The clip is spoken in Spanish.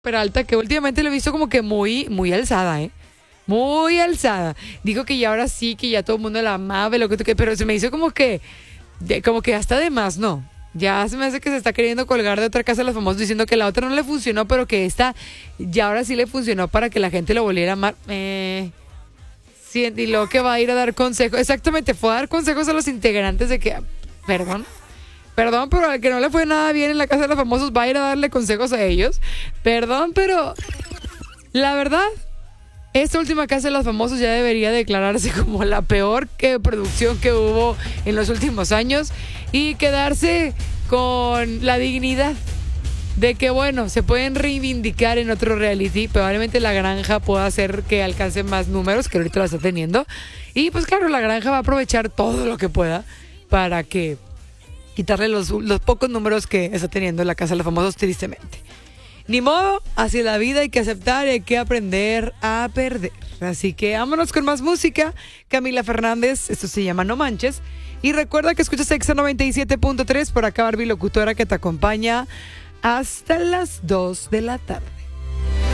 Peralta, que últimamente lo he visto como que muy alzada, ¿eh? Muy alzada. Dijo que ya ahora sí, que ya todo el mundo la amaba, lo que tú que, pero se me hizo como que hasta de más, ¿no? Ya se me hace que se está queriendo colgar de otra casa de los famosos diciendo que la otra no le funcionó, pero que esta ya ahora sí le funcionó para que la gente lo volviera a amar. Sí, y luego que va a ir a dar consejos. Exactamente, fue a dar consejos a los integrantes de que, perdón. Perdón, pero al que no le fue nada bien en la casa de los famosos va a ir a darle consejos a ellos. Perdón, pero la verdad, esta última casa de los famosos ya debería declararse como la peor producción que hubo en los últimos años y quedarse con la dignidad de que, bueno, se pueden reivindicar en otro reality. Probablemente La Granja pueda hacer que alcance más números, que ahorita lo está teniendo. Y pues claro, La Granja va a aprovechar todo lo que pueda para que quitarle los pocos números que está teniendo la casa de los famosos, tristemente. Ni modo, así la vida, hay que aceptar y hay que aprender a perder. Así que vámonos con más música. Camila Fernández, esto se llama No Manches. Y recuerda que escuchas Exa 97.3, por acá Barbie Locutora, que te acompaña hasta las 2 de la tarde.